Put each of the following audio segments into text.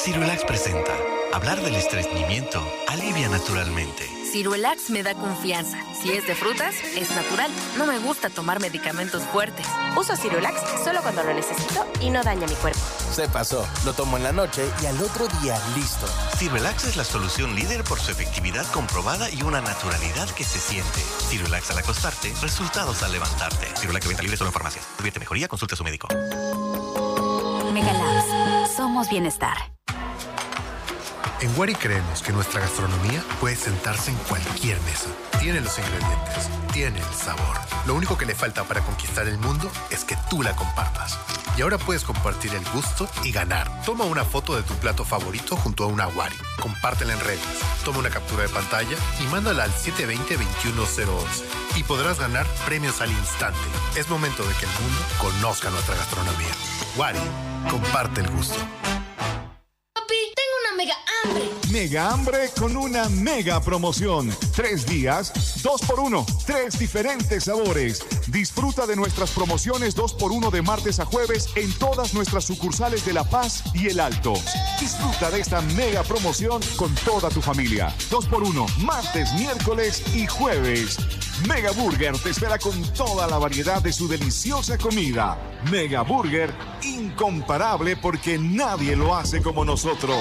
Cirulax presenta. Hablar del estreñimiento alivia naturalmente. Cirulax me da confianza. Si es de frutas, es natural. No me gusta tomar medicamentos fuertes. Uso Cirulax solo cuando lo necesito y no daña mi cuerpo. Se pasó. Lo tomo en la noche y al otro día listo. Cirulax es la solución líder por su efectividad comprobada y una naturalidad que se siente. Cirulax al acostarte, resultados al levantarte. Cirulax de venta libre solo en farmacias. Si advierte mejoría, consulte a su médico. Megalabs. Somos bienestar. En Wari creemos que nuestra gastronomía puede sentarse en cualquier mesa. Tiene los ingredientes, tiene el sabor. Lo único que le falta para conquistar el mundo es que tú la compartas. Y ahora puedes compartir el gusto y ganar. Toma una foto de tu plato favorito junto a una Wari. Compártela en redes. Toma una captura de pantalla y mándala al 720-21011. Y podrás ganar premios al instante. Es momento de que el mundo conozca nuestra gastronomía. Wari, comparte el gusto. Mega hambre con una mega promoción. 3 días, 2x1, 3 diferentes sabores. Disfruta de nuestras promociones 2x1 de martes a jueves en todas nuestras sucursales de La Paz y El Alto. Disfruta de esta mega promoción con toda tu familia. 2x1, martes, miércoles y jueves. Mega Burger te espera con toda la variedad de su deliciosa comida. Mega Burger, incomparable porque nadie lo hace como nosotros.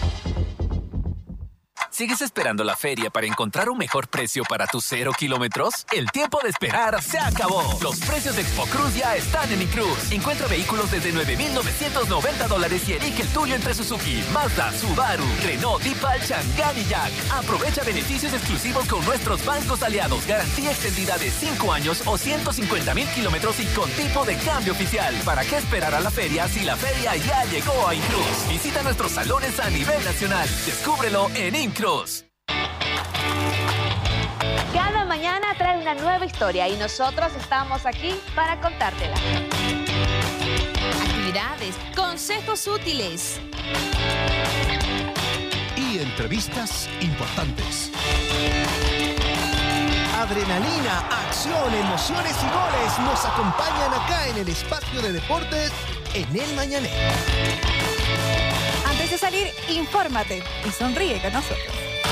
¿Sigues esperando la feria para encontrar un mejor precio para tus 0 kilómetros? El tiempo de esperar se acabó. Los precios de Expo Cruz ya están en Mi Cruz. Encuentra vehículos desde $9,990 y elige el tuyo entre Suzuki, Mazda, Subaru, Renault, Deepal, Chang'an y Jack. Aprovecha beneficios exclusivos con nuestros bancos aliados. Garantía extendida de 5 años o 150,000 kilómetros y con tipo de cambio oficial. ¿Para qué esperar a la feria si la feria ya llegó a Incruz? Visita nuestros salones a nivel nacional. Descúbrelo en Incruz. Cada mañana trae una nueva historia y nosotros estamos aquí para contártela. Actividades, consejos útiles y entrevistas importantes. Adrenalina, acción, emociones y goles nos acompañan acá en el espacio de deportes en El Mañanero. Antes de salir, infórmate y sonríe con nosotros.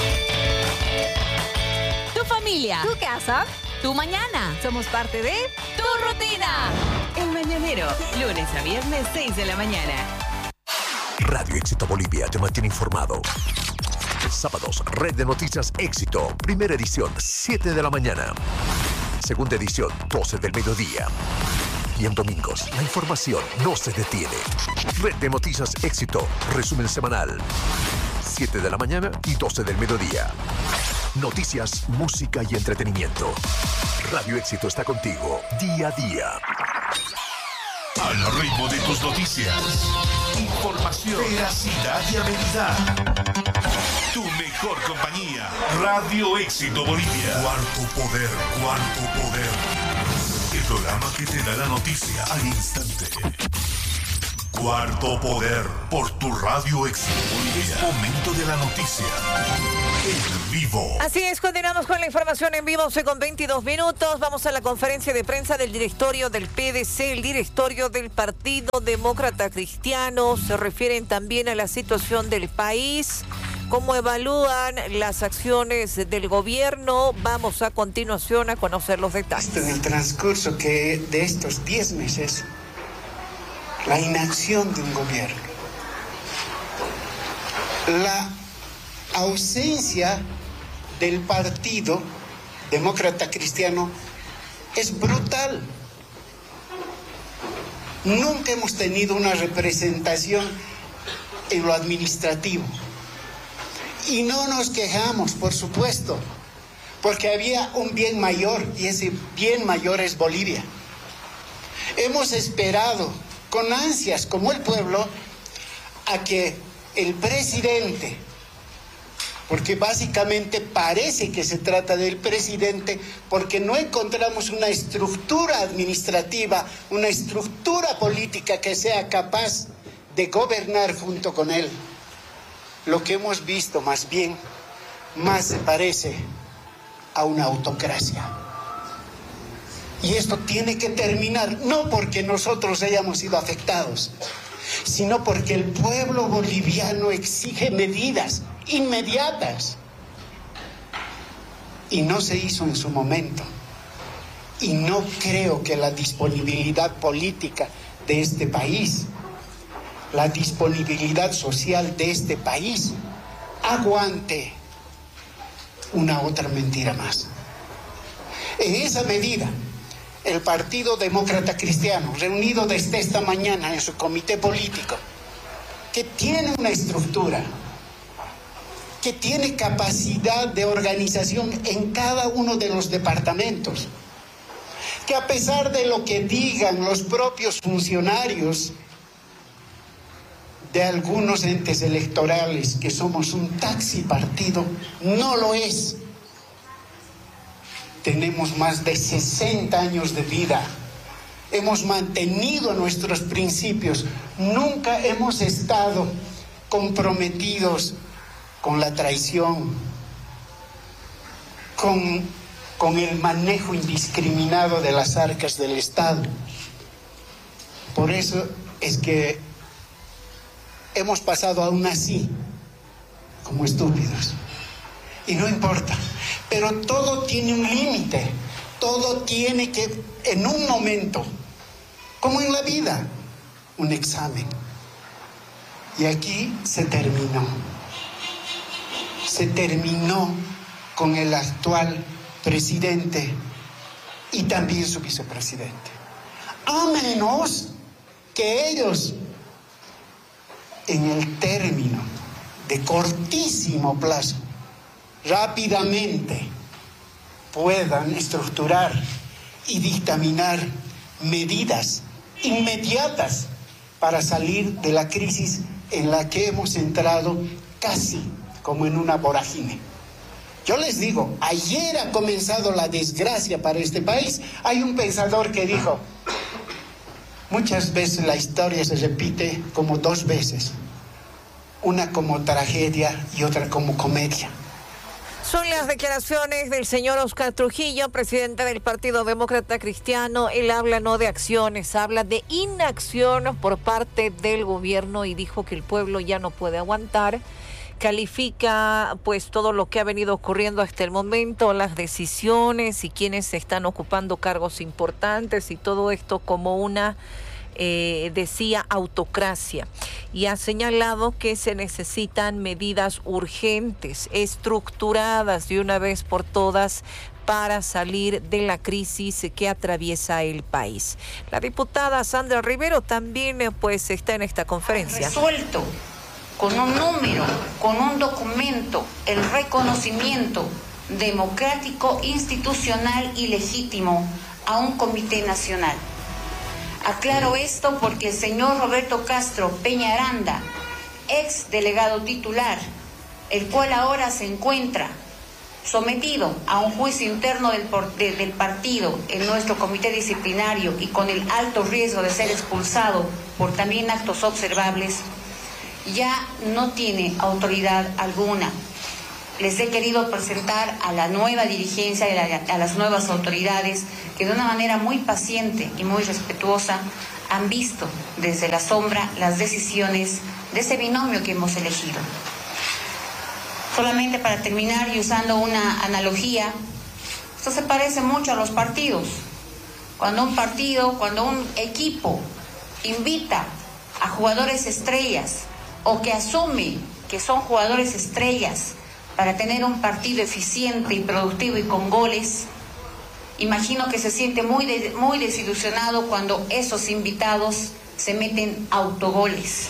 Tu familia, tu casa, tu mañana. Somos parte de tu rutina. El Mañanero, lunes a viernes, 6 de la mañana. Radio Éxito Bolivia te mantiene informado. Sábados, Red de Noticias Éxito, primera edición, 7 de la mañana. Segunda edición, 12 del mediodía. Y en domingos, la información no se detiene. Red de Noticias Éxito, resumen semanal. 7 de la mañana y 12 del mediodía. Noticias, música y entretenimiento. Radio Éxito está contigo, día a día. Al ritmo de tus noticias. Información, veracidad y habilidad. Tu mejor compañía. Radio Éxito Bolivia. Cuarto Poder, Cuarto Poder. El programa que te da la noticia al instante. Cuarto Poder, por tu Radio Éxito Bolivia. Es momento de la noticia. En vivo. Así es, continuamos con la información en vivo, 11 con 22 minutos. Vamos a la conferencia de prensa del directorio del PDC, el directorio del Partido Demócrata Cristiano. Se refieren también a la situación del país, cómo evalúan las acciones del gobierno. Vamos a continuación a conocer los detalles. En el transcurso de estos 10 meses, la inacción de un gobierno, la ausencia del Partido Demócrata Cristiano es brutal. Nunca hemos tenido una representación en lo administrativo. Y no nos quejamos, por supuesto, porque había un bien mayor y ese bien mayor es Bolivia. Hemos esperado con ansias, como el pueblo, a que el presidente, porque básicamente parece que se trata del presidente, porque no encontramos una estructura administrativa, una estructura política que sea capaz de gobernar junto con él. Lo que hemos visto más bien, más se parece a una autocracia. Y esto tiene que terminar, no porque nosotros hayamos sido afectados, sino porque el pueblo boliviano exige medidas inmediatas. Y no se hizo en su momento. Y no creo que la disponibilidad política de este país, la disponibilidad social de este país, aguante una otra mentira más. En esa medida, el Partido Demócrata Cristiano, reunido desde esta mañana en su comité político, que tiene una estructura, que tiene capacidad de organización en cada uno de los departamentos, que a pesar de lo que digan los propios funcionarios de algunos entes electorales que somos un taxi partido, no lo es. Tenemos más de 60 años de vida, hemos mantenido nuestros principios, nunca hemos estado comprometidos con la traición, con el manejo indiscriminado de las arcas del Estado. Por eso es que hemos pasado aún así como estúpidos. Y no importa, pero todo tiene un límite, todo tiene que, en un momento, como en la vida, un examen. Y aquí se terminó con el actual presidente y también su vicepresidente. A menos que ellos, en el término de cortísimo plazo, rápidamente puedan estructurar y dictaminar medidas inmediatas para salir de la crisis en la que hemos entrado casi como en una vorágine. Yo les digo, ayer ha comenzado la desgracia para este país. Hay un pensador que dijo, muchas veces la historia se repite como dos veces, una como tragedia y otra como comedia. Son las declaraciones del señor Oscar Trujillo, presidente del Partido Demócrata Cristiano. Él habla no de acciones, habla de inacción por parte del gobierno y dijo que el pueblo ya no puede aguantar. Califica pues todo lo que ha venido ocurriendo hasta el momento, las decisiones y quienes están ocupando cargos importantes y todo esto como una, decía, autocracia. Y ha señalado que se necesitan medidas urgentes, estructuradas de una vez por todas para salir de la crisis que atraviesa el país. La diputada Sandra Rivero también pues está en esta conferencia. Resuelto con un número, con un documento, el reconocimiento democrático, institucional y legítimo a un comité nacional. Aclaro esto porque el señor Roberto Castro Peña Aranda, ex delegado titular, el cual ahora se encuentra sometido a un juicio interno del partido en nuestro comité disciplinario y con el alto riesgo de ser expulsado por también actos observables, ya no tiene autoridad alguna. Les he querido presentar a la nueva dirigencia y a las nuevas autoridades que de una manera muy paciente y muy respetuosa han visto desde la sombra las decisiones de ese binomio que hemos elegido. Solamente para terminar y usando una analogía, esto se parece mucho a los partidos. Cuando un equipo invita a jugadores estrellas o que asume que son jugadores estrellas para tener un partido eficiente y productivo y con goles, imagino que se siente muy desilusionado cuando esos invitados se meten autogoles.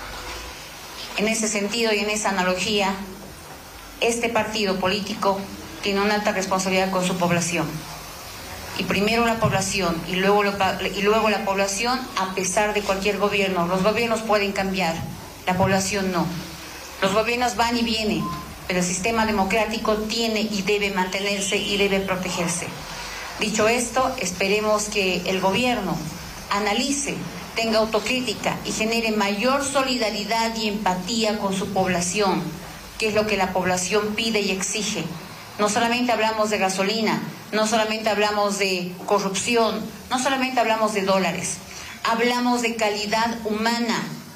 En ese sentido y en esa analogía, este partido político tiene una alta responsabilidad con su población. Y primero la población y luego la población a pesar de cualquier gobierno. Los gobiernos pueden cambiar, la población no. Los gobiernos van y vienen, pero el sistema democrático tiene y debe mantenerse y debe protegerse. Dicho esto, esperemos que el gobierno analice, tenga autocrítica y genere mayor solidaridad y empatía con su población, que es lo que la población pide y exige. No solamente hablamos de gasolina, no solamente hablamos de corrupción, no solamente hablamos de dólares, hablamos de calidad humana,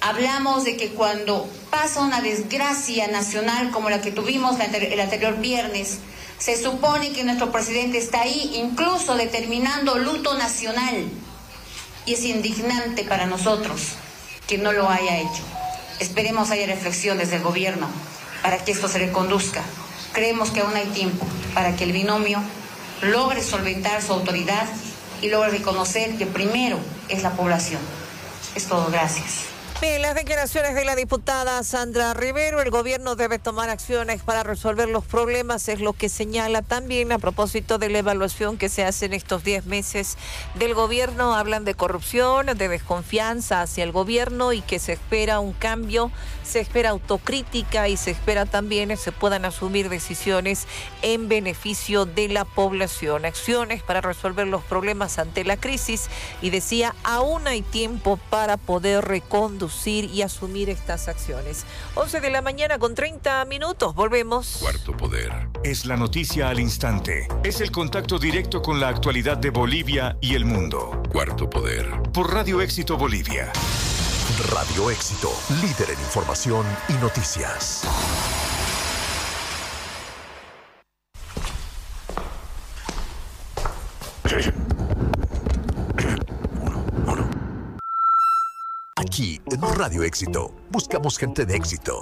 Hablamos de que cuando pasa una desgracia nacional como la que tuvimos el anterior viernes, se supone que nuestro presidente está ahí incluso determinando luto nacional. Y es indignante para nosotros que no lo haya hecho. Esperemos haya reflexión desde el gobierno para que esto se reconduzca. Creemos que aún hay tiempo para que el binomio logre solventar su autoridad y logre reconocer que primero es la población. Es todo, gracias. Bien, las declaraciones de la diputada Sandra Rivero, el gobierno debe tomar acciones para resolver los problemas, es lo que señala también a propósito de la evaluación que se hace en estos 10 meses del gobierno. Hablan de corrupción, de desconfianza hacia el gobierno y que se espera un cambio, se espera autocrítica y se espera también que se puedan asumir decisiones en beneficio de la población. Acciones para resolver los problemas ante la crisis y decía, aún hay tiempo para poder reconducir y asumir estas acciones. 11 de la mañana con 30 minutos. Volvemos. Cuarto Poder. Es la noticia al instante. Es el contacto directo con la actualidad de Bolivia y el mundo. Cuarto Poder. Por Radio Éxito Bolivia. Radio Éxito, líder en información y noticias. Aquí en Radio Éxito buscamos gente de éxito.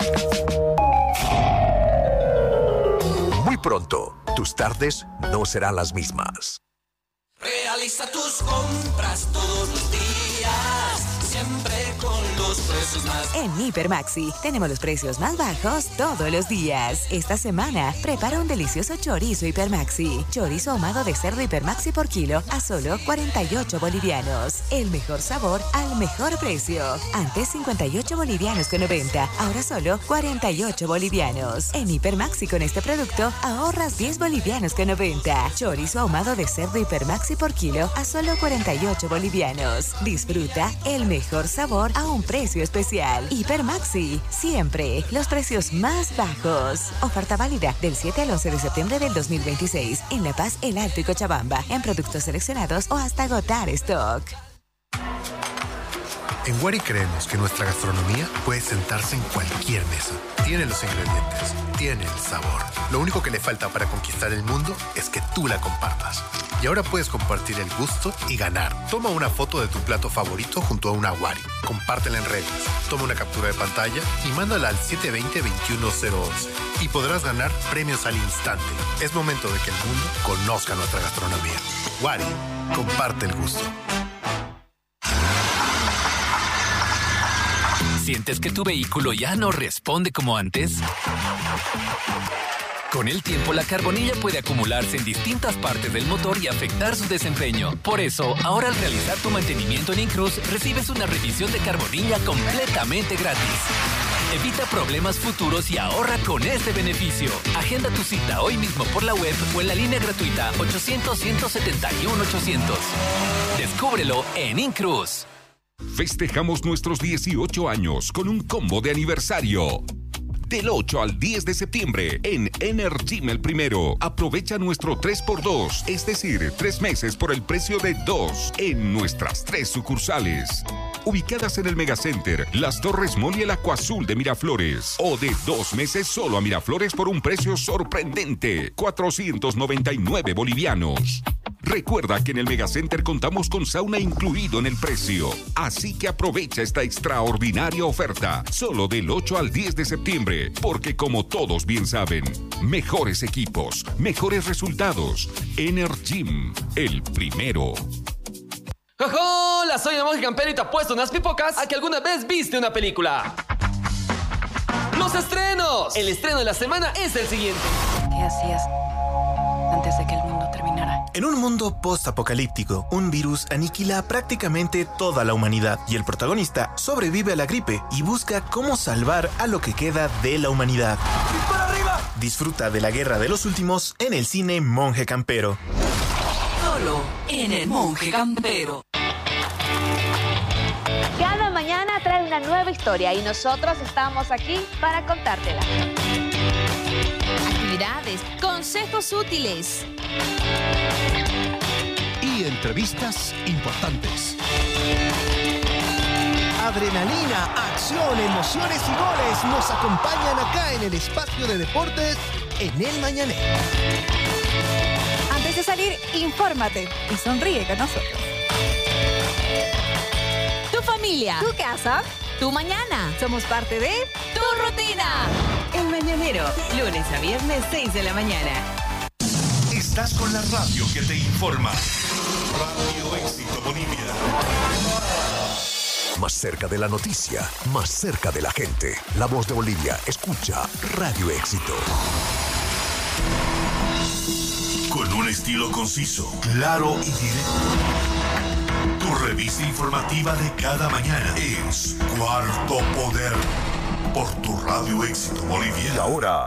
Muy pronto, tus tardes no serán las mismas. Realiza tus compras todos los días, siempre con los precios más. En Hipermaxi tenemos los precios más bajos todos los días. Esta semana prepara un delicioso chorizo Hipermaxi. Chorizo ahumado de cerdo Hipermaxi por kilo a solo 48 bolivianos. El mejor sabor al mejor precio. Antes 58 bolivianos con 90, ahora solo 48 bolivianos. En Hipermaxi con este producto ahorras 10 bolivianos con 90. Chorizo ahumado de cerdo Hipermaxi por kilo a solo 48 bolivianos. Disfruta el mejor sabor a un precio especial. Hipermaxi, siempre los precios más bajos. Oferta válida del 7 al 11 de septiembre del 2026 en La Paz, El Alto y Cochabamba, en productos seleccionados o hasta agotar stock. En Wari creemos que nuestra gastronomía puede sentarse en cualquier mesa. Tiene los ingredientes, tiene el sabor. Lo único que le falta para conquistar el mundo es que tú la compartas. Y ahora puedes compartir el gusto y ganar. Toma una foto de tu plato favorito junto a una Wari. Compártela en redes. Toma una captura de pantalla y mándala al 720-21011. Y podrás ganar premios al instante. Es momento de que el mundo conozca nuestra gastronomía. Wari, comparte el gusto. ¿Sientes que tu vehículo ya no responde como antes? Con el tiempo, la carbonilla puede acumularse en distintas partes del motor y afectar su desempeño. Por eso, ahora al realizar tu mantenimiento en Incruz, recibes una revisión de carbonilla completamente gratis. Evita problemas futuros y ahorra con este beneficio. Agenda tu cita hoy mismo por la web o en la línea gratuita 800-171-800. Descúbrelo en Incruz. Festejamos nuestros 18 años con un combo de aniversario. Del 8 al 10 de septiembre en Energym El Primero. Aprovecha nuestro 3x2, es decir, 3 meses por el precio de 2 en nuestras 3 sucursales. Ubicadas en el Megacenter, Las Torres Mall y el Acuazul de Miraflores. O de 2 meses solo a Miraflores por un precio sorprendente, 499 bolivianos. Recuerda que en el Megacenter contamos con sauna incluido en el precio. Así que aprovecha esta extraordinaria oferta, solo del 8 al 10 de septiembre, porque como todos bien saben, mejores equipos, mejores resultados. Energym, El Primero. ¡Hola! Soy el Monje Campero y te apuesto unas pipocas a que alguna vez viste una película. ¡Los estrenos! El estreno de la semana es el siguiente. ¿Qué hacías antes de que el mundo terminara? En un mundo post-apocalíptico, un virus aniquila prácticamente toda la humanidad y el protagonista sobrevive a la gripe y busca cómo salvar a lo que queda de la humanidad. ¡Dispara arriba! Disfruta de la guerra de los últimos en el cine Monje Campero. Solo en el Monje Campero. Cada mañana trae una nueva historia y nosotros estamos aquí para contártela. Actividades, consejos útiles y entrevistas importantes. Adrenalina, acción, emociones y goles nos acompañan acá en el espacio de deportes en El Mañanero. Antes de salir, infórmate y sonríe con nosotros. Tu familia. Tu casa. Tu mañana. Somos parte de tu rutina. El Mañanero, lunes a viernes, 6 de la mañana. Estás con la radio que te informa. Radio Éxito Bolivia. Más cerca de la noticia, más cerca de la gente. La Voz de Bolivia, escucha Radio Éxito. Con un estilo conciso, claro y directo. Tu revista informativa de cada mañana es Cuarto Poder. Por tu Radio Éxito Bolivia. Y ahora,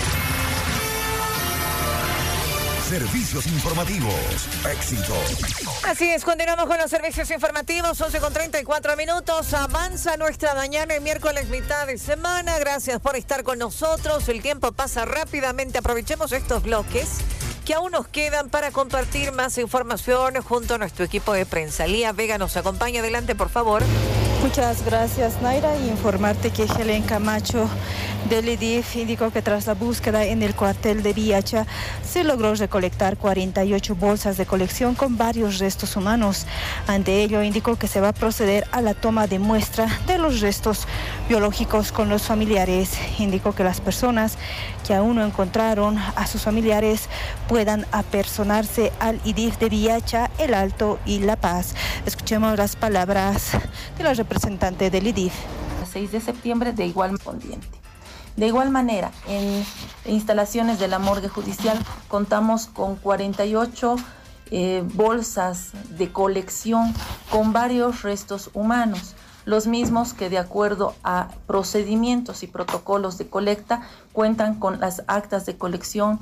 servicios informativos. Éxito. Así es, continuamos con los servicios informativos, 11:34. Avanza nuestra mañana el miércoles, mitad de semana. Gracias por estar con nosotros. El tiempo pasa rápidamente. Aprovechemos estos bloques que aún nos quedan para compartir más información junto a nuestro equipo de prensa. Lía Vega nos acompaña. Adelante, por favor. Muchas gracias, Naira. Y informarte que Helen Camacho del IDIF indicó que tras la búsqueda en el cuartel de Viacha se logró recolectar 48 bolsas de colección con varios restos humanos. Ante ello, indicó que se va a proceder a la toma de muestra de los restos biológicos con los familiares. Indicó que las personas que aún no encontraron a sus familiares puedan apersonarse al IDIF de Viacha, El Alto y La Paz. Escuchemos las palabras de la representante del IDIF. 6 de septiembre de igual correspondiente. De igual manera, en instalaciones de la morgue judicial contamos con 48 bolsas de colección con varios restos humanos, los mismos que de acuerdo a procedimientos y protocolos de colecta cuentan con las actas de colección,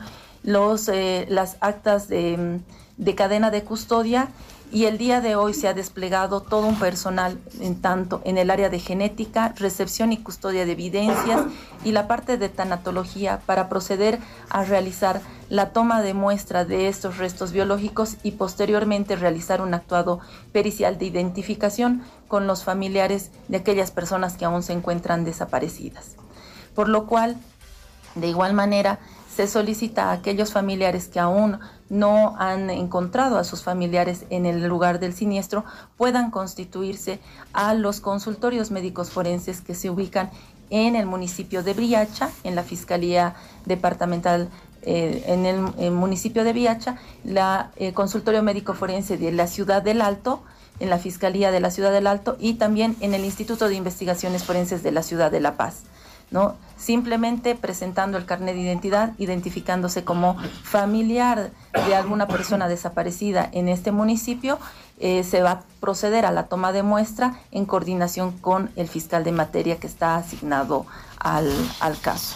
las actas de cadena de custodia. Y el día de hoy se ha desplegado todo un personal tanto en el área de genética, recepción y custodia de evidencias y la parte de tanatología para proceder a realizar la toma de muestra de estos restos biológicos y posteriormente realizar un actuado pericial de identificación con los familiares de aquellas personas que aún se encuentran desaparecidas. Por lo cual, de igual manera, se solicita a aquellos familiares que aún no han encontrado a sus familiares en el lugar del siniestro puedan constituirse a los consultorios médicos forenses que se ubican en el municipio de Viacha, en la Fiscalía Departamental en el municipio de Viacha, la consultorio médico forense de la Ciudad del Alto, en la Fiscalía de la Ciudad del Alto y también en el Instituto de Investigaciones Forenses de la Ciudad de La Paz, ¿no? Simplemente presentando el carnet de identidad, identificándose como familiar de alguna persona desaparecida en este municipio, se va a proceder a la toma de muestra en coordinación con el fiscal de materia que está asignado al caso.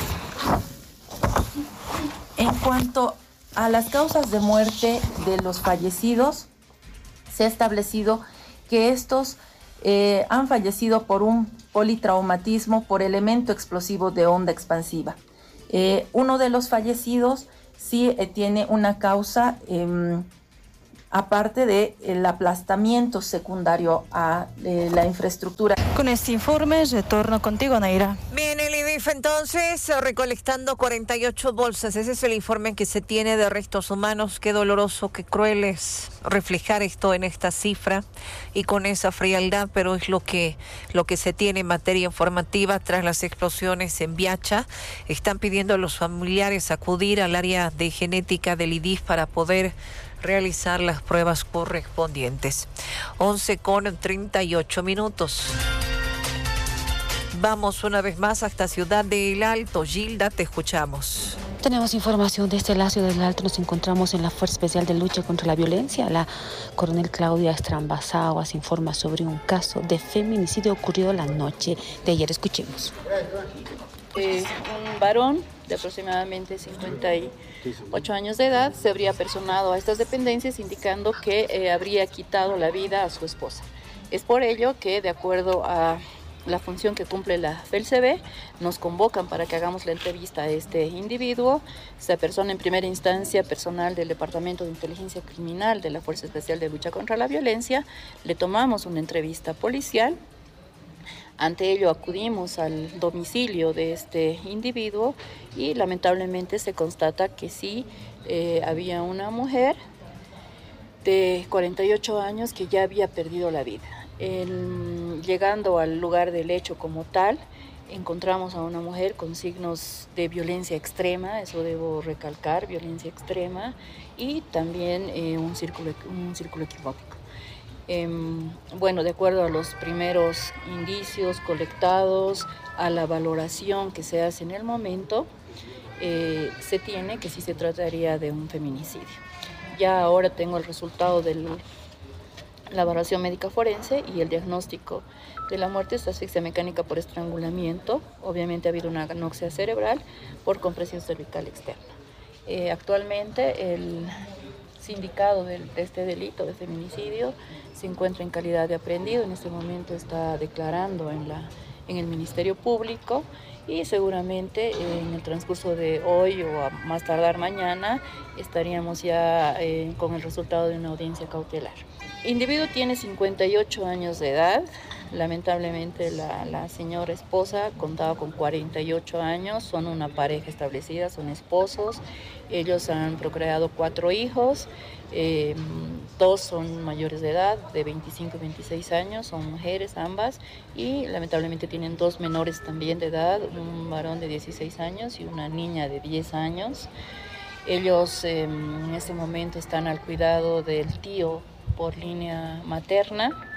En cuanto a las causas de muerte de los fallecidos, se ha establecido que estos han fallecido por un politraumatismo por elemento explosivo de onda expansiva. Uno de los fallecidos sí tiene una causa aparte del aplastamiento secundario a la infraestructura. Con este informe retorno contigo, Naira. Bien, el IDIF entonces recolectando 48 bolsas. Ese es el informe que se tiene de restos humanos. Qué doloroso, qué cruel es reflejar esto en esta cifra y con esa frialdad, pero es lo que se tiene en materia informativa tras las explosiones en Viacha. Están pidiendo a los familiares acudir al área de genética del IDIF para poder realizar las pruebas correspondientes. 11:38. Vamos una vez más hasta Ciudad del Alto. Gilda, te escuchamos. Tenemos información desde la Ciudad del Alto. Nos encontramos en la Fuerza Especial de Lucha contra la Violencia. La coronel Claudia Estrambazaguas informa sobre un caso de feminicidio ocurrido la noche de ayer. Escuchemos. Un varón de aproximadamente 58 años de edad se habría personado a estas dependencias indicando que habría quitado la vida a su esposa. Es por ello que, de acuerdo a la función que cumple la FELCB, nos convocan para que hagamos la entrevista a este individuo. Esta persona, en primera instancia, personal del Departamento de Inteligencia Criminal de la Fuerza Especial de Lucha contra la Violencia. Le tomamos una entrevista policial Ante ello acudimos al domicilio de este individuo y lamentablemente se constata que sí había una mujer de 48 años que ya había perdido la vida. Llegando al lugar del hecho como tal, encontramos a una mujer con signos de violencia extrema, eso debo recalcar, violencia extrema, y también un círculo equimótico. Bueno, de acuerdo a los primeros indicios colectados, a la valoración que se hace en el momento, se tiene que sí se trataría de un feminicidio. Ya ahora tengo el resultado de la evaluación médica forense y el diagnóstico de la muerte es asfixia mecánica por estrangulamiento. Obviamente ha habido una anoxia cerebral por compresión cervical externa. Actualmente el sindicado de este delito de feminicidio se encuentra en calidad de aprehendido. En este momento está declarando en el Ministerio Público y seguramente en el transcurso de hoy o a más tardar mañana estaríamos ya con el resultado de una audiencia cautelar. El individuo tiene 58 años de edad. Lamentablemente la señora esposa contaba con 48 años, son una pareja establecida, son esposos. Ellos han procreado 4 hijos, 2 son mayores de edad, de 25 y 26 años, son mujeres ambas, y lamentablemente tienen 2 menores también de edad, un varón de 16 años y una niña de 10 años. Ellos en este momento están al cuidado del tío por línea materna.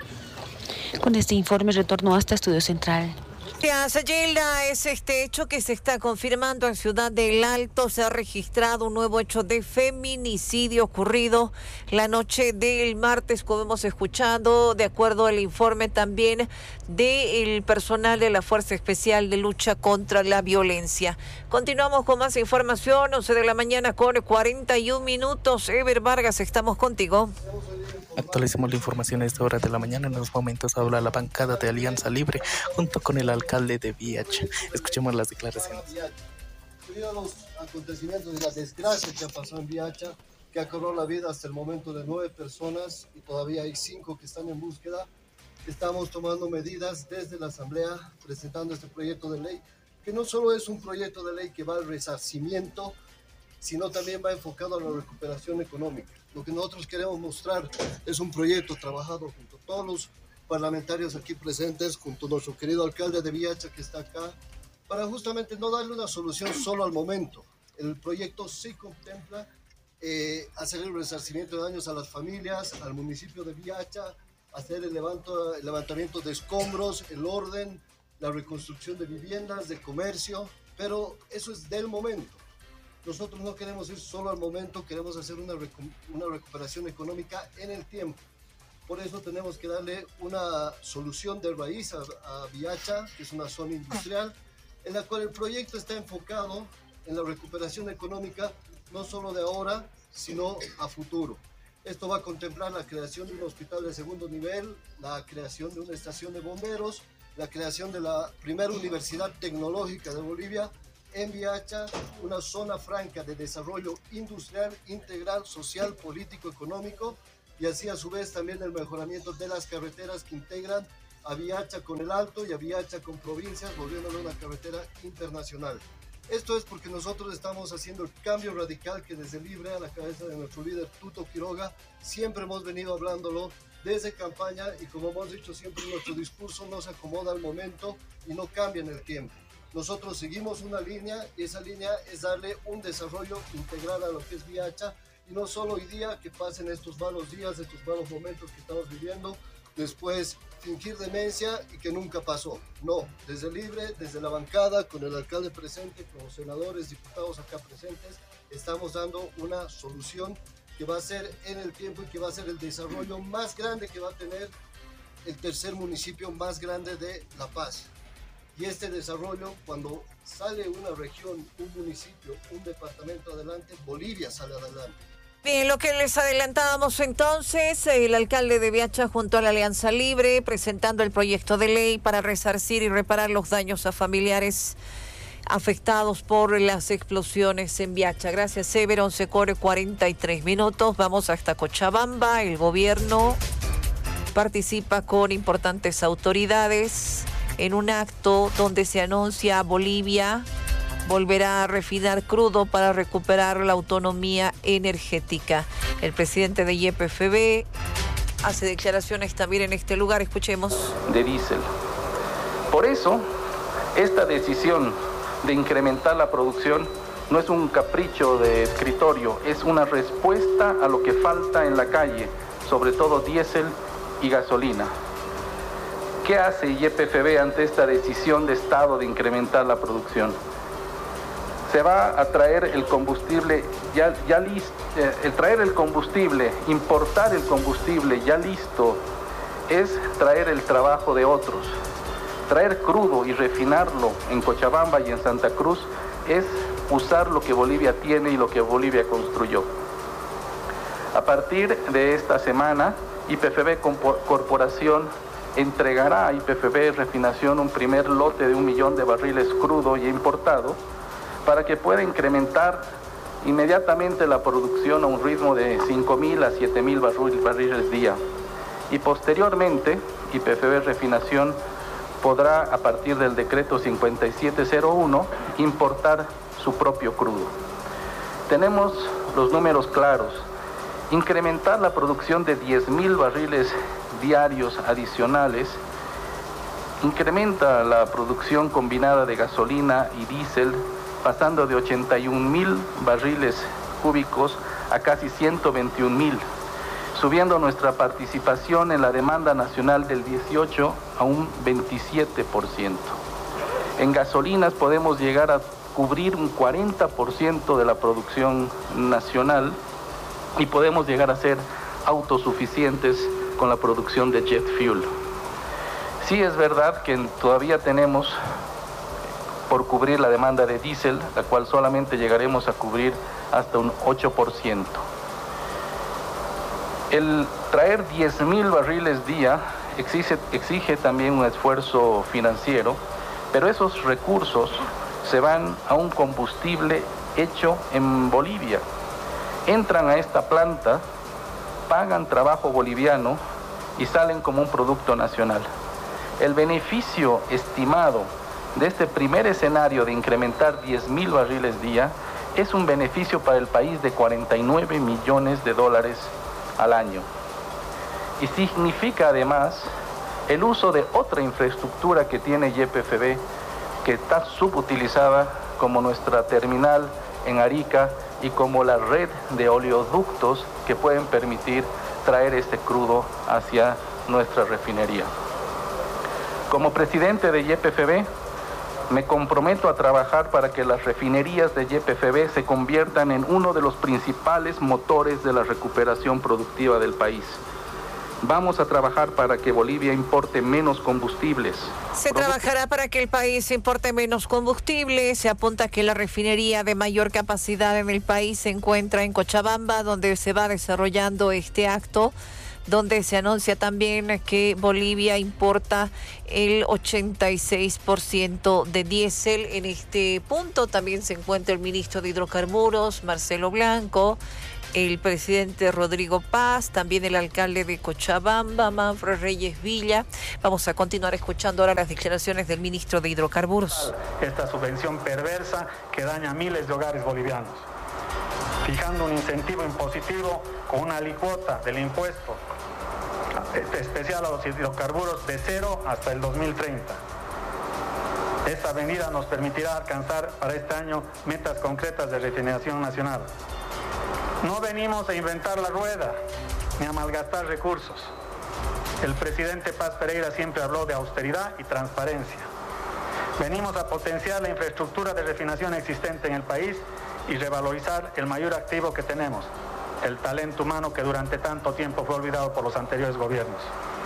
Con este informe retorno hasta Estudio Central. Gracias, Yelda. Es este hecho que se está confirmando en Ciudad del Alto. Se ha registrado un nuevo hecho de feminicidio ocurrido la noche del martes, como hemos escuchado, de acuerdo al informe también del personal de la Fuerza Especial de Lucha contra la Violencia. Continuamos con más información, 11 de la mañana con 41 minutos. Ever Vargas, estamos contigo. Actualicemos la información a esta hora de la mañana. En los momentos habla la bancada de Alianza Libre junto con el alcalde de Viacha. Escuchemos las declaraciones. Debido a los acontecimientos y la desgracia que ha pasado en Viacha, que ha cobrado la vida hasta el momento de 9 personas y todavía hay 5 que están en búsqueda, estamos tomando medidas desde la Asamblea, presentando este proyecto de ley, que no solo es un proyecto de ley que va al resarcimiento, sino también va enfocado a la recuperación económica. Lo que nosotros queremos mostrar es un proyecto trabajado junto a todos los parlamentarios aquí presentes, junto a nuestro querido alcalde de Viacha que está acá, para justamente no darle una solución solo al momento. El proyecto sí contempla hacer el resarcimiento de daños a las familias, al municipio de Viacha, hacer el levantamiento de escombros, el orden, la reconstrucción de viviendas, de comercio, pero eso es del momento. Nosotros no queremos ir solo al momento, queremos hacer una recuperación económica en el tiempo. Por eso tenemos que darle una solución de raíz a Viacha, que es una zona industrial, en la cual el proyecto está enfocado en la recuperación económica, no solo de ahora, sino a futuro. Esto va a contemplar la creación de un hospital de segundo nivel, la creación de una estación de bomberos, la creación de la primera universidad tecnológica de Bolivia, en Viacha, una zona franca de desarrollo industrial, integral, social, político, económico, y así a su vez también el mejoramiento de las carreteras que integran a Viacha con el Alto y a Viacha con provincias, volviéndolo una carretera internacional. Esto es porque nosotros estamos haciendo el cambio radical que desde Libre, a la cabeza de nuestro líder Tuto Quiroga, siempre hemos venido hablándolo desde campaña, y como hemos dicho siempre, nuestro discurso no se acomoda al momento y no cambia en el tiempo. Nosotros seguimos una línea y esa línea es darle un desarrollo integral a lo que es Viacha, y no solo hoy día que pasen estos malos días, estos malos momentos que estamos viviendo, después fingir demencia y que nunca pasó. No, desde Libre, desde la bancada, con el alcalde presente, con los senadores, diputados acá presentes, estamos dando una solución que va a ser en el tiempo y que va a ser el desarrollo más grande que va a tener el tercer municipio más grande de La Paz. Y este desarrollo, cuando sale una región, un municipio, un departamento adelante, Bolivia sale adelante. Bien, lo que les adelantábamos entonces, el alcalde de Viacha junto a la Alianza Libre presentando el proyecto de ley para resarcir y reparar los daños a familiares afectados por las explosiones en Viacha. Gracias, Sever. 11:43 minutos. Vamos hasta Cochabamba. El gobierno participa con importantes autoridades en un acto donde se anuncia Bolivia volverá a refinar crudo para recuperar la autonomía energética. El presidente de YPFB hace declaraciones también en este lugar. Escuchemos. De diésel. Por eso, esta decisión de incrementar la producción no es un capricho de escritorio, es una respuesta a lo que falta en la calle, sobre todo diésel y gasolina. ¿Qué hace YPFB ante esta decisión de Estado de incrementar la producción? Se va a traer el combustible ya listo, traer el combustible, importar el combustible ya listo, es traer el trabajo de otros. Traer crudo y refinarlo en Cochabamba y en Santa Cruz es usar lo que Bolivia tiene y lo que Bolivia construyó. A partir de esta semana, YPFB Corporación entregará a YPFB Refinación un primer lote de 1 millón de barriles crudo y importado para que pueda incrementar inmediatamente la producción a un ritmo de 5.000 a 7.000 barriles día. Y posteriormente, YPFB Refinación podrá, a partir del decreto 5701, importar su propio crudo. Tenemos los números claros. Incrementar la producción de 10.000 barriles diarios adicionales incrementa la producción combinada de gasolina y diésel, pasando de 81.000 barriles cúbicos a casi 121.000, subiendo nuestra participación en la demanda nacional del 18 a un 27%. En gasolinas podemos llegar a cubrir un 40% de la producción nacional y podemos llegar a ser autosuficientes con la producción de jet fuel. Sí es verdad que todavía tenemos por cubrir la demanda de diésel, la cual solamente llegaremos a cubrir hasta un 8%. El traer 10.000 barriles día exige también un esfuerzo financiero, pero esos recursos se van a un combustible hecho en Bolivia. Entran a esta planta, pagan trabajo boliviano y salen como un producto nacional. El beneficio estimado de este primer escenario de incrementar 10.000 barriles día es un beneficio para el país de 49 millones de dólares al año. Y significa además el uso de otra infraestructura que tiene YPFB, que está subutilizada, como nuestra terminal en Arica y como la red de oleoductos que pueden permitir traer este crudo hacia nuestra refinería. Como presidente de YPFB, me comprometo a trabajar para que las refinerías de YPFB se conviertan en uno de los principales motores de la recuperación productiva del país. Vamos a trabajar para que Bolivia importe menos combustibles. Se trabajará para que el país importe menos combustible. Se apunta que la refinería de mayor capacidad en el país se encuentra en Cochabamba, donde se va desarrollando este acto, donde se anuncia también que Bolivia importa el 86% de diésel. En este punto también se encuentra el ministro de Hidrocarburos, Marcelo Blanco, el presidente Rodrigo Paz, también el alcalde de Cochabamba, Manfred Reyes Villa. Vamos a continuar escuchando ahora las declaraciones del ministro de Hidrocarburos. Esta subvención perversa que daña a miles de hogares bolivianos, fijando un incentivo impositivo con una alícuota del impuesto especial a los hidrocarburos de 0 hasta el 2030. Esta medida nos permitirá alcanzar para este año metas concretas de refinación nacional. No venimos a inventar la rueda ni a malgastar recursos. El presidente Paz Pereira siempre habló de austeridad y transparencia. Venimos a potenciar la infraestructura de refinación existente en el país y revalorizar el mayor activo que tenemos, el talento humano que durante tanto tiempo fue olvidado por los anteriores gobiernos.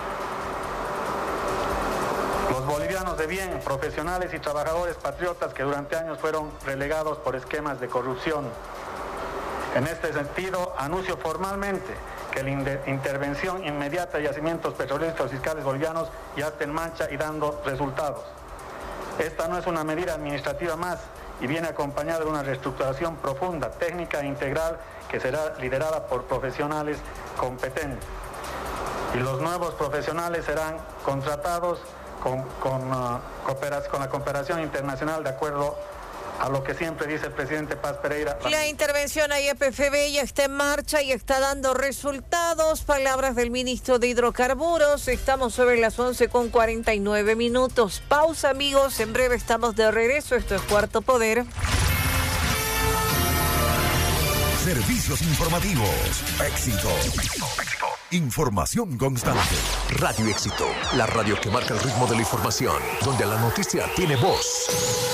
Los bolivianos de bien, profesionales y trabajadores patriotas que durante años fueron relegados por esquemas de corrupción. En este sentido, anuncio formalmente que la intervención inmediata de yacimientos petrolíferos fiscales bolivianos ya está en marcha y dando resultados. Esta no es una medida administrativa más y viene acompañada de una reestructuración profunda, técnica e integral que será liderada por profesionales competentes. Y los nuevos profesionales serán contratados con la cooperación internacional de acuerdo a lo que siempre dice el presidente Paz Pereira. La intervención a YPFB ya está en marcha y está dando resultados. Palabras del ministro de Hidrocarburos. Estamos sobre las 11:49. Pausa, amigos. En breve estamos de regreso. Esto es Cuarto Poder. Servicios informativos. Éxito. Información constante. Radio Éxito. La radio que marca el ritmo de la información. Donde la noticia tiene voz.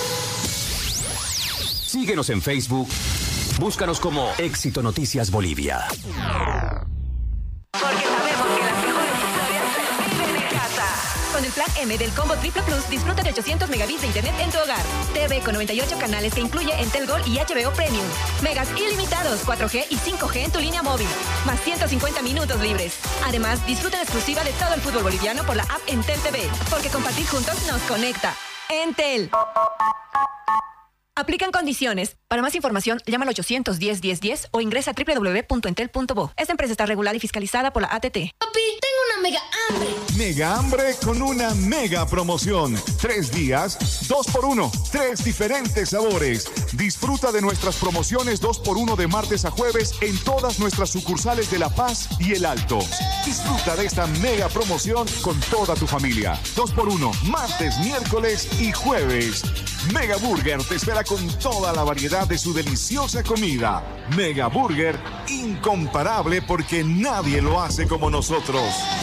Síguenos en Facebook. Búscanos como Éxito Noticias Bolivia. Porque sabemos que las mejores historias se viven en casa. Con el plan M del Combo Triple Plus, disfruta de 800 megabits de internet en tu hogar. TV con 98 canales que incluye Entel Gold y HBO Premium. Megas ilimitados, 4G y 5G en tu línea móvil. Más 150 minutos libres. Además, disfruta en exclusiva de todo el fútbol boliviano por la app Entel TV. Porque compartir juntos nos conecta. Entel. Aplican condiciones. Para más información, llama al 810-1010 o ingresa a www.entel.bo. Esta empresa está regulada y fiscalizada por la ATT. Papi, tengo una mega hambre. Mega hambre con una mega promoción. 3 días, 2x1. 3 diferentes sabores. Disfruta de nuestras promociones 2x1 de martes a jueves en todas nuestras sucursales de La Paz y El Alto. Disfruta de esta mega promoción con toda tu familia. 2x1, martes, miércoles y jueves. Mega Burger te espera con toda la variedad de su deliciosa comida. Mega Burger, incomparable porque nadie lo hace como nosotros.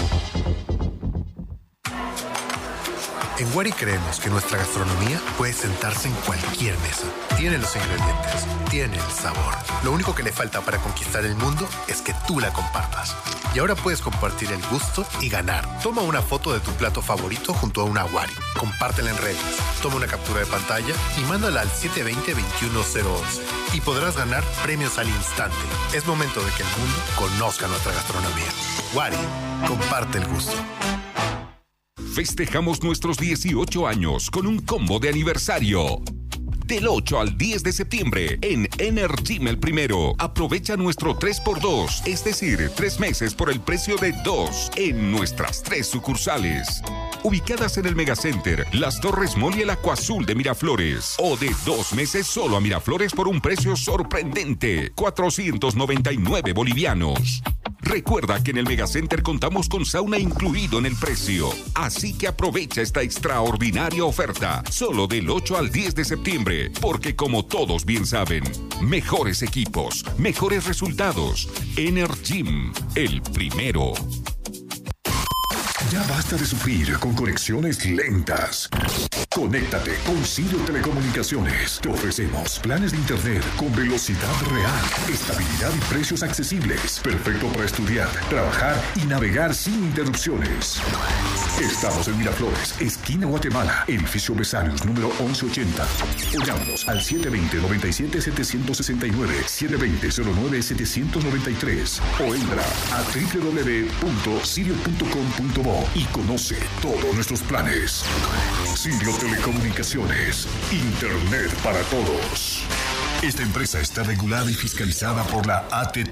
En Wari creemos que nuestra gastronomía puede sentarse en cualquier mesa. Tiene los ingredientes, tiene el sabor. Lo único que le falta para conquistar el mundo es que tú la compartas. Y ahora puedes compartir el gusto y ganar. Toma una foto de tu plato favorito junto a una Wari. Compártela en redes. Toma una captura de pantalla y mándala al 720-21011. Y podrás ganar premios al instante. Es momento de que el mundo conozca nuestra gastronomía. Wari, comparte el gusto. Festejamos nuestros 18 años con un combo de aniversario. Del 8 al 10 de septiembre en Energim el primero. Aprovecha nuestro 3x2, es decir, 3 meses por el precio de 2 en nuestras 3 sucursales. Ubicadas en el Megacenter, Las Torres Mall y el Acuazul de Miraflores. O de 2 meses solo a Miraflores por un precio sorprendente, 499 bolivianos. Recuerda que en el Megacenter contamos con sauna incluido en el precio. Así que aprovecha esta extraordinaria oferta, solo del 8 al 10 de septiembre, porque como todos bien saben, mejores equipos, mejores resultados. Energim, el primero. Ya basta de sufrir con conexiones lentas. Conéctate con Sirio Telecomunicaciones. Te ofrecemos planes de internet con velocidad real, estabilidad y precios accesibles. Perfecto para estudiar, trabajar y navegar sin interrupciones. Estamos en Miraflores, esquina Guatemala, edificio Besarios, número 1180. O llámanos al 720-97-769, 720-09-793. O entra a www.sirio.com.bo y conoce todos nuestros planes. Sirio Telecomunicaciones, Internet para todos. Esta empresa está regulada y fiscalizada por la ATT.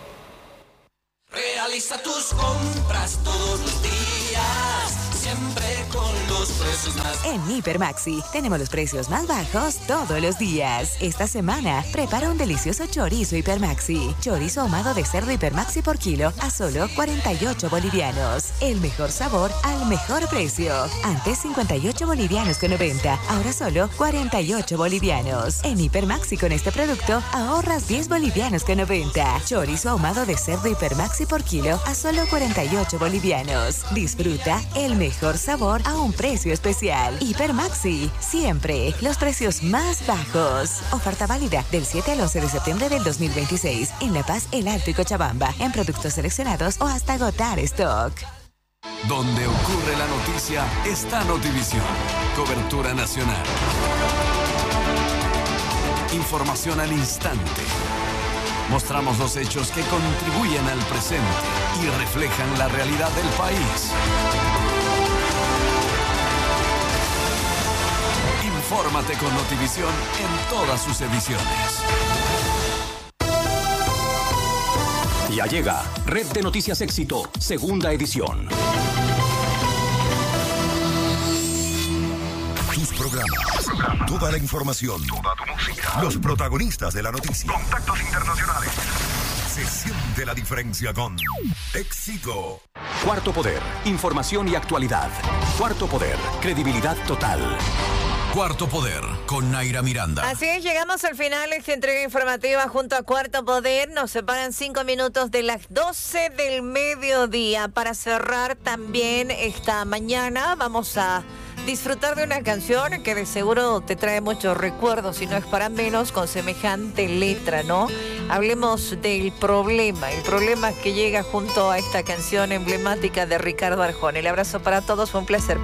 Realiza tus compras todos los días, siempre con los precios más. En Hipermaxi tenemos los precios más bajos todos los días. Esta semana prepara un delicioso chorizo Hipermaxi. Chorizo ahumado de cerdo Hipermaxi por kilo a solo 48 bolivianos. El mejor sabor al mejor precio. Antes 58 bolivianos con 90, ahora solo 48 bolivianos. En Hipermaxi con este producto ahorras 10 bolivianos con 90. Chorizo ahumado de cerdo Hipermaxi por kilo a solo 48 bolivianos. Disfruta el mejor sabor a un precio especial. Hipermaxi, siempre los precios más bajos. Oferta válida del 7 al 11 de septiembre del 2026 en La Paz, El Alto y Cochabamba, en productos seleccionados o hasta agotar stock. Donde ocurre la noticia está Notivisión. Cobertura nacional. Información al instante. Mostramos los hechos que contribuyen al presente y reflejan la realidad del país. Infórmate con Notivisión en todas sus ediciones. Ya llega Red de Noticias Éxito, segunda edición. programas, toda la información, toda tu música, los protagonistas de la noticia, contactos internacionales. Se siente la diferencia con Éxito. Cuarto Poder, información y actualidad. Cuarto Poder, credibilidad total. Cuarto Poder, con Naira Miranda. Así es, llegamos al final de esta entrega informativa junto a Cuarto Poder. Nos separan 5 minutos de las 12 del mediodía. Para cerrar también esta mañana, vamos a disfrutar de una canción que de seguro te trae muchos recuerdos, y no es para menos, con semejante letra, ¿no? Hablemos del problema, el problema que llega junto a esta canción emblemática de Ricardo Arjona. El abrazo para todos, fue un placer.